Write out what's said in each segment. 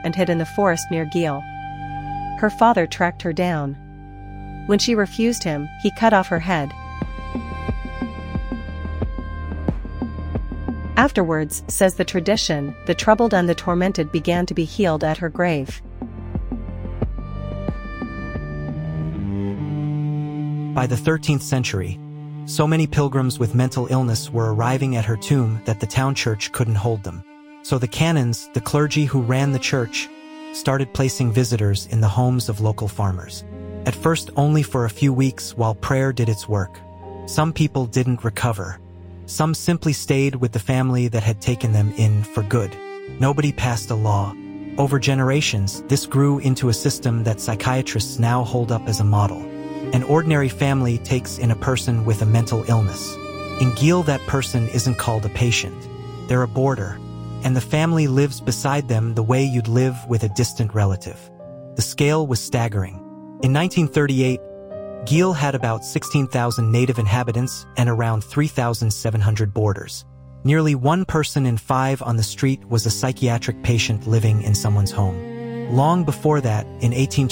and hid in the forest near Geel. Her father tracked her down. When she refused him, he cut off her head. Afterwards, says the tradition, the troubled and the tormented began to be healed at her grave. By the 13th century, so many pilgrims with mental illness were arriving at her tomb that the town church couldn't hold them. So the canons, the clergy who ran the church, started placing visitors in the homes of local farmers. At first only for a few weeks while prayer did its work. Some people didn't recover. Some simply stayed with the family that had taken them in for good. Nobody passed a law. Over generations, this grew into a system that psychiatrists now hold up as a model. An ordinary family takes in a person with a mental illness. In Geel, that person isn't called a patient. They're a boarder, and the family lives beside them the way you'd live with a distant relative. The scale was staggering. In 1938, Geel had about 16,000 native inhabitants and around 3,700 boarders. Nearly 1 person in 5 on the street was a psychiatric patient living in someone's home. Long before that, in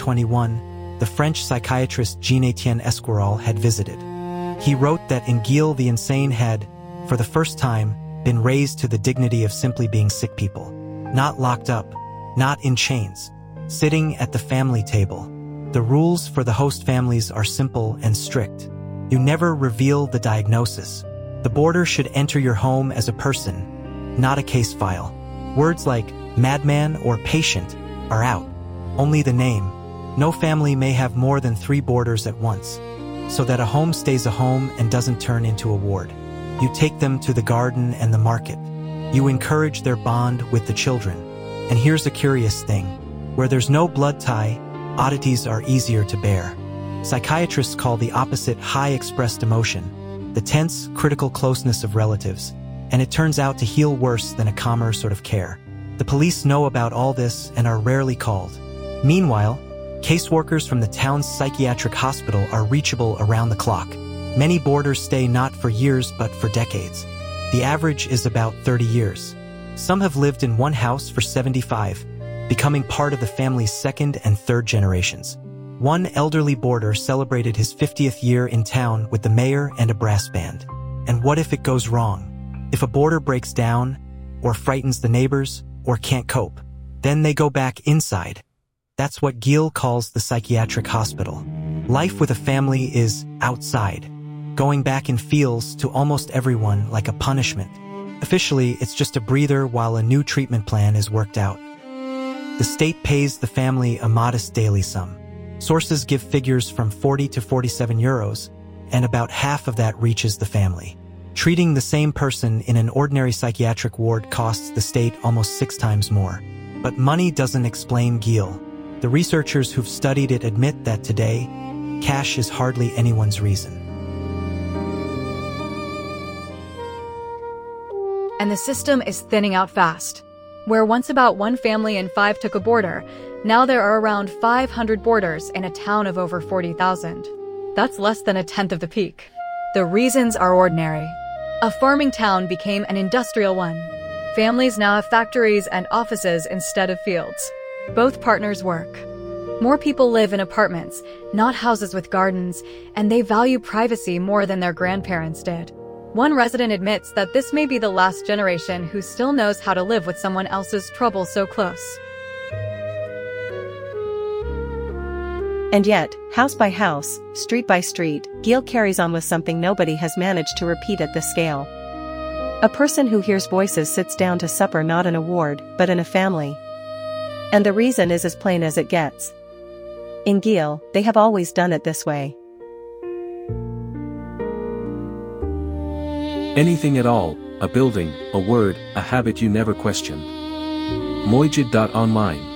1821, the French psychiatrist Jean-Étienne Esquirol had visited. He wrote that in Geel the insane had, for the first time, been raised to the dignity of simply being sick people. Not locked up, not in chains, sitting at the family table. The rules for the host families are simple and strict. You never reveal the diagnosis. The boarder should enter your home as a person, not a case file. Words like madman or patient are out. Only the name. No family may have more than 3 boarders at once, so that a home stays a home and doesn't turn into a ward. You take them to the garden and the market. You encourage their bond with the children. And here's a curious thing. Where there's no blood tie, oddities are easier to bear. Psychiatrists call the opposite high-expressed emotion, the tense, critical closeness of relatives, and it turns out to heal worse than a calmer sort of care. The police know about all this and are rarely called. Meanwhile, caseworkers from the town's psychiatric hospital are reachable around the clock. Many boarders stay not for years but for decades. The average is about 30 years. Some have lived in one house for 75, becoming part of the family's 2nd and 3rd generations. One elderly boarder celebrated his 50th year in town with the mayor and a brass band. And what if it goes wrong? If a boarder breaks down, or frightens the neighbors, or can't cope, then they go back inside. That's what Geel calls the psychiatric hospital. Life with a family is outside. Going back in feels to almost everyone like a punishment. Officially, it's just a breather while a new treatment plan is worked out. The state pays the family a modest daily sum. Sources give figures from 40 to 47 euros, and about half of that reaches the family. Treating the same person in an ordinary psychiatric ward costs the state almost 6 times more. But money doesn't explain Geel. The researchers who've studied it admit that today, cash is hardly anyone's reason. And the system is thinning out fast. Where once about 1 family in 5 took a boarder, now there are around 500 boarders in a town of over 40,000. That's less than a tenth of the peak. The reasons are ordinary. A farming town became an industrial one. Families now have factories and offices instead of fields. Both partners work. More people live in apartments, not houses with gardens, and they value privacy more than their grandparents did. One resident admits that this may be the last generation who still knows how to live with someone else's trouble so close. And yet, house by house, street by street, Geel carries on with something nobody has managed to repeat at this scale. A person who hears voices sits down to supper not in a ward, but in a family. And the reason is as plain as it gets. In Geel, they have always done it this way. Anything at all, a building, a word, a habit you never questioned. Mojid.online